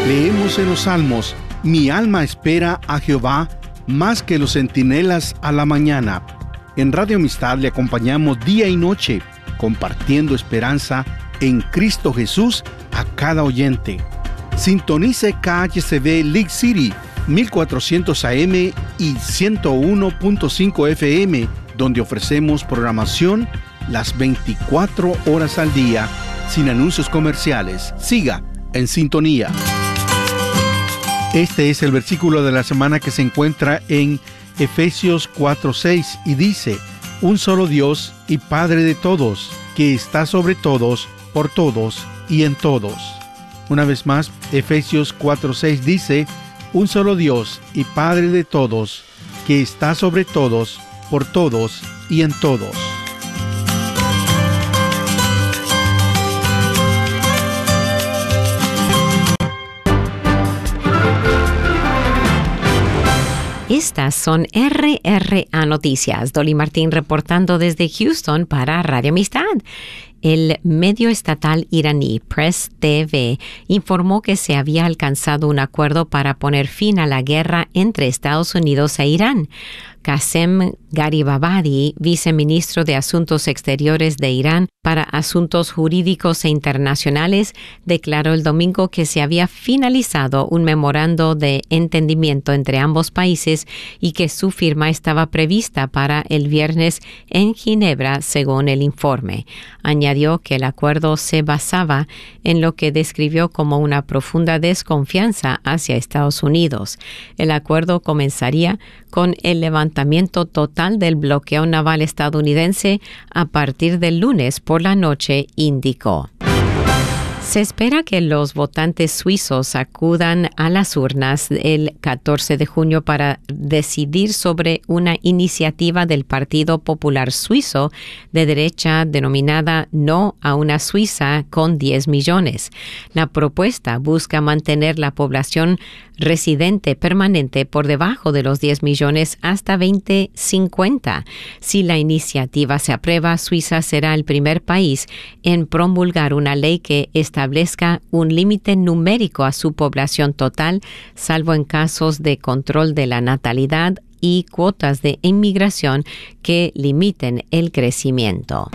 Leemos en los Salmos: mi alma espera a Jehová más que los centinelas a la mañana. En Radio Amistad le acompañamos día y noche, compartiendo esperanza en Cristo Jesús a cada oyente. Sintonice KHCB League City, 1400 AM y 101.5 FM, donde ofrecemos programación las 24 horas al día, sin anuncios comerciales. Siga en sintonía. Este es el versículo de la semana que se encuentra en Efesios 4:6 y dice: un solo Dios y Padre de todos, que está sobre todos, por todos y en todos. Una vez más, Efesios 4:6 dice: un solo Dios y Padre de todos, que está sobre todos, por todos y en todos. Estas son RRA Noticias. Dolly Martín reportando desde Houston para Radio Amistad. El medio estatal iraní Press TV informó que se había alcanzado un acuerdo para poner fin a la guerra entre Estados Unidos e Irán. Qasem Gharibabadi, viceministro de Asuntos Exteriores de Irán para Asuntos Jurídicos e Internacionales, declaró el domingo que se había finalizado un memorando de entendimiento entre ambos países y que su firma estaba prevista para el viernes en Ginebra, según el informe. Añadió que el acuerdo se basaba en lo que describió como una profunda desconfianza hacia Estados Unidos. El acuerdo comenzaría con el levantamiento total del bloqueo naval estadounidense a partir del lunes por la noche, indicó. Se espera que los votantes suizos acudan a las urnas el 14 de junio para decidir sobre una iniciativa del Partido Popular Suizo de derecha denominada No a una Suiza con 10 millones. La propuesta busca mantener la población residente permanente por debajo de los 10 millones hasta 2050. Si la iniciativa se aprueba, Suiza será el primer país en promulgar una ley que establezca un límite numérico a su población total, salvo en casos de control de la natalidad y cuotas de inmigración que limiten el crecimiento.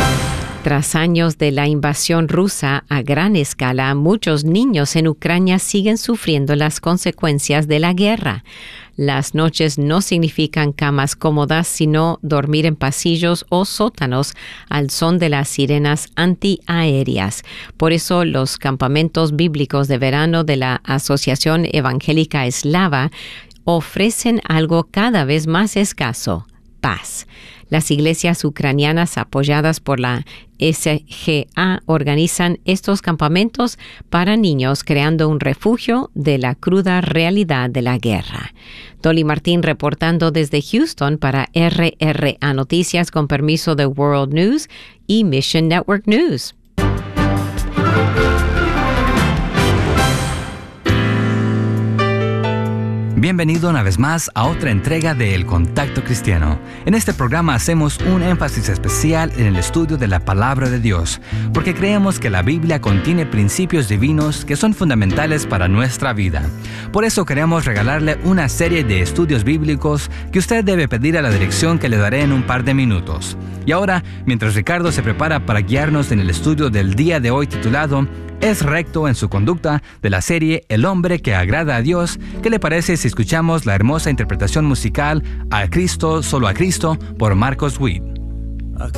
Tras años de la invasión rusa a gran escala, muchos niños en Ucrania siguen sufriendo las consecuencias de la guerra. Las noches no significan camas cómodas, sino dormir en pasillos o sótanos al son de las sirenas antiaéreas. Por eso, los campamentos bíblicos de verano de la Asociación Evangélica Eslava ofrecen algo cada vez más escaso: paz. Las iglesias ucranianas apoyadas por la SGA organizan estos campamentos para niños, creando un refugio de la cruda realidad de la guerra. Dolly Martín reportando desde Houston para RRA Noticias con permiso de World News y Mission Network News. Bienvenido una vez más a otra entrega de El Contacto Cristiano. En este programa hacemos un énfasis especial en el estudio de la Palabra de Dios, porque creemos que la Biblia contiene principios divinos que son fundamentales para nuestra vida. Por eso queremos regalarle una serie de estudios bíblicos que usted debe pedir a la dirección que le daré en un par de minutos. Y ahora, mientras Ricardo se prepara para guiarnos en el estudio del día de hoy titulado ¿Es recto en su conducta?, de la serie El hombre que agrada a Dios, ¿qué le parece si escuchamos la hermosa interpretación musical A Cristo, solo a Cristo por Marcos Witt?